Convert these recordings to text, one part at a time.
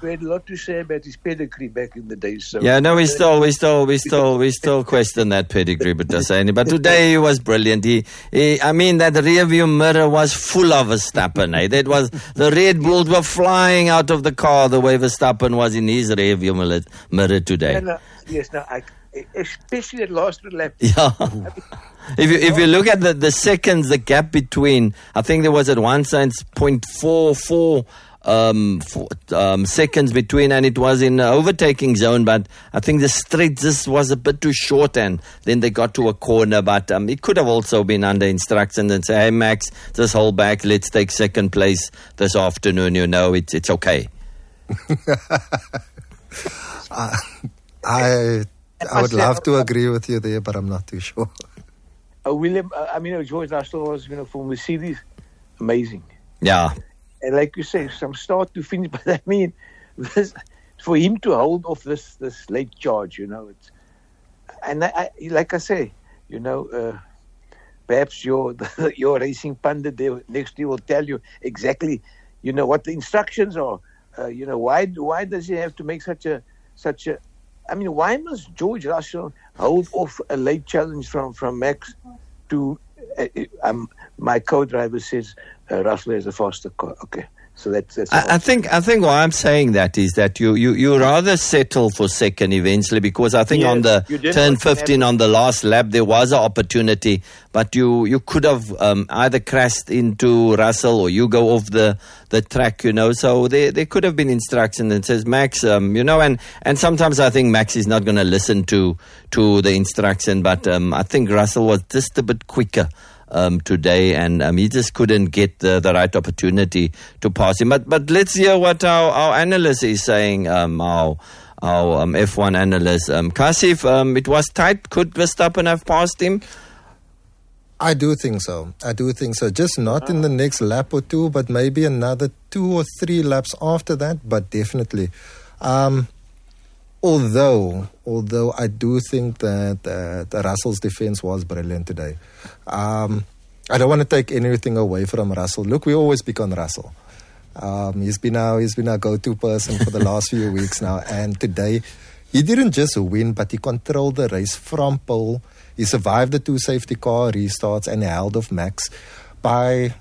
we had a lot to say about his pedigree back in the days. So yeah, no, we still question that pedigree, but today he was brilliant. I mean, that rearview mirror was full of Verstappen. That was, the Red Bulls were flying out of the car the way Verstappen was in his rearview mirror today. Especially that last lap. Yeah. If you look at the seconds, the gap between, I think there was at one side 0.44 seconds between, and it was in overtaking zone, but I think the straight just was a bit too short, and then they got to a corner, but it could have also been under instructions and say, hey Max, just hold back, let's take second place this afternoon, it's okay. I would love to agree with you there, but I'm not too sure. William, George Russell was, for Mercedes, amazing. Yeah. And like you say, from start to finish, but I mean, for him to hold off this late charge, it's, and I like I say, perhaps your racing pundit there next to you will tell you exactly, what the instructions are. Why does he have to make such a why must George Russell hold off a late challenge from Max to, my co-driver says Russell has a faster car. Okay. So that's I think why I'm saying that is that you rather settle for second eventually, because I think on the turn 15 on the last lap there was an opportunity, but you could have either crashed into Russell or you go off the track, so there could have been instruction that says Max, and sometimes I think Max is not going to listen to the instruction, but I think Russell was just a bit quicker today, and he just couldn't get the right opportunity to pass him. But let's hear what our analyst is saying, our F1 analyst. Kasif, it was tight. Could Verstappen have passed him? I do think so. Just not in the next lap or two, but maybe another 2 or 3 laps after that, but definitely. Although I do think that Russell's defense was brilliant today. I don't want to take anything away from Russell. Look, we always pick on Russell. He's been our go-to person for the last few weeks now. And today, he didn't just win, but he controlled the race from pole. He survived the 2 safety car restarts and held off Max by,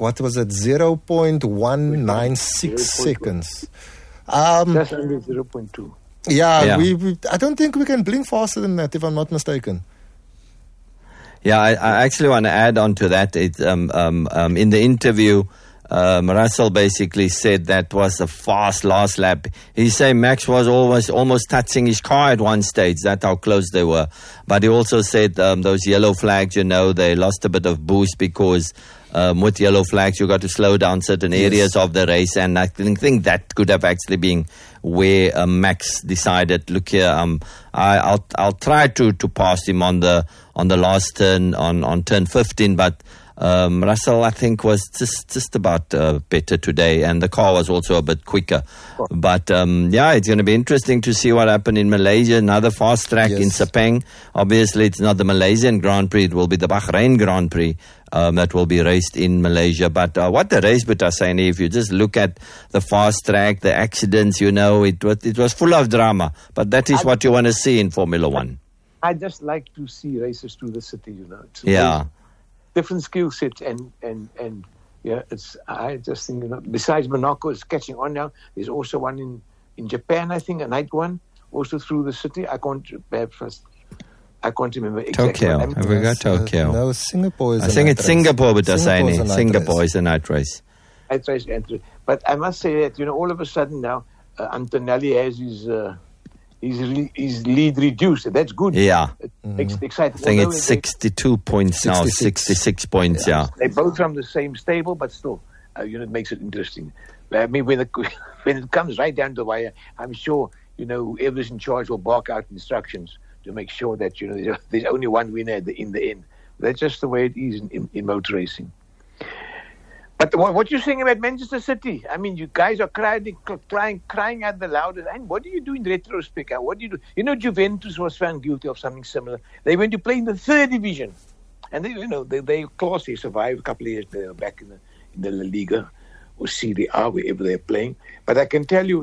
0.196 seconds. Just under 0.2. Yeah. We I don't think we can blink faster than that, if I'm not mistaken. Yeah, I actually want to add on to that. In the interview, Russell basically said that was a fast last lap. He said Max was almost touching his car at one stage. That's how close they were. But he also said those yellow flags, they lost a bit of boost because with yellow flags you got to slow down certain areas of the race, and I think that could have actually been where Max decided, look here, I'll try to pass him on the last turn on turn 15, but Russell, I think, was just about better today, and the car was also a bit quicker. But it's going to be interesting to see what happened in Malaysia. Another fast track in Sepang. Obviously, it's not the Malaysian Grand Prix; it will be the Bahrain Grand Prix that will be raced in Malaysia. But what the race, but saying, if you just look at the fast track, the accidents, it was full of drama. But that is what you want to see in Formula One. I just like to see races through the city. It's amazing. Different skill sets and I just think besides Monaco is catching on now. There's also one in Japan, I think, a night one also through the city. I can't remember exactly. Tokyo. Have we got Tokyo? No, Singapore is. I think it's Singapore, but Singapore is a night race. Night race entry. But I must say that all of a sudden now Antonelli has his lead reduced. That's good. Yeah. It makes it exciting. I think it's 62 points now, 66 points, yeah. They're both from the same stable, but still, it makes it interesting. I mean, when it comes right down to the wire, I'm sure, whoever's in charge will bark out instructions to make sure that, there's only one winner in the end. That's just the way it is in motor racing. But what you're saying about Manchester City, I mean, you guys are crying out the loudest. And what do you do in retrospect? What do you do? Juventus was found guilty of something similar. They went to play in the 3rd division, and they classically survived a couple of years back in the La Liga or Serie A, wherever they're playing. But I can tell you,